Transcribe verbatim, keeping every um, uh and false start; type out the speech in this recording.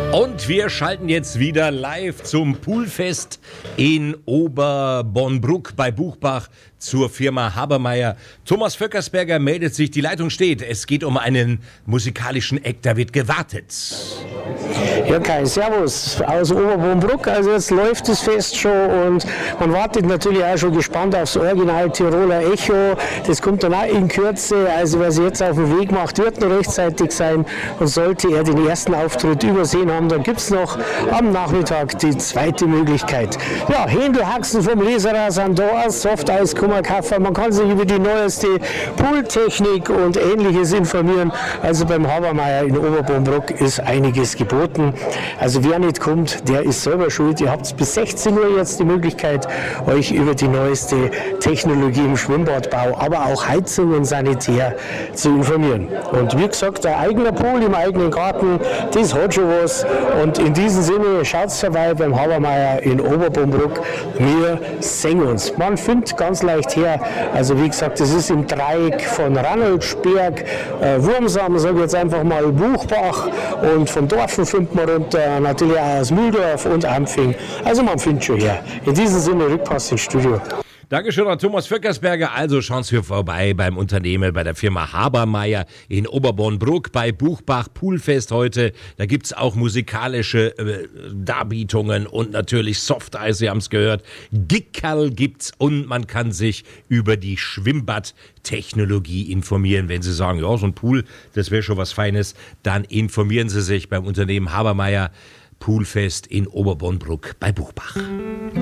Und wir schalten jetzt wieder live zum Poolfest in Oberbonnbruck bei Buchbach zur Firma Habermeyer. Thomas Vöckersberger meldet sich, die Leitung steht. Es geht um einen musikalischen Eck, da wird gewartet. Ja, Kai, servus aus Oberbonnbruck. Also jetzt läuft das Fest schon und man wartet natürlich auch schon gespannt aufs Original Tiroler Echo. Das kommt dann auch in Kürze. Also wer sich jetzt auf den Weg macht, wird noch rechtzeitig sein und sollte er den ersten Auftritt übersehen haben, dann gibt es noch am Nachmittag die zweite Möglichkeit. Ja, Händelhaxen vom Leserer sind da, Softeis, Kummerkaffer. Man kann sich über die neueste Pooltechnik und Ähnliches informieren. Also beim Habermeyer in Oberbonnbruck ist einiges geboten. Also wer nicht kommt, der ist selber schuld. Ihr habt bis sechzehn Uhr jetzt die Möglichkeit, euch über die neueste Technologie im Schwimmbadbau, aber auch Heizung und Sanitär zu informieren. Und wie gesagt, der eigene Pool im eigenen Garten, das hat schon was. Und in diesem Sinne, schaut vorbei beim Habermeyer in Oberbonnbruck. Wir sehen uns. Man findet ganz leicht her. Also wie gesagt, das ist im Dreieck von Ranoldsberg, äh, Wurmsam, sage ich jetzt einfach mal Buchbach, und von Dorfen findet man runter, natürlich auch aus Mühldorf und Ampfing. Also man findet schon her. In diesem Sinne, Rückpass ins Studio. Dankeschön an Thomas Vöckersberger. Also schauen Sie vorbei beim Unternehmen, bei der Firma Habermeyer in Oberbonnbruck bei Buchbach Poolfest heute. Da gibt's auch musikalische äh, Darbietungen und natürlich Softeis, Sie haben es gehört. Gickerl gibt's und man kann sich über die Schwimmbadtechnologie informieren. Wenn Sie sagen, ja, so ein Pool, das wäre schon was Feines, dann informieren Sie sich beim Unternehmen Habermeyer Poolfest in Oberbonnbruck bei Buchbach.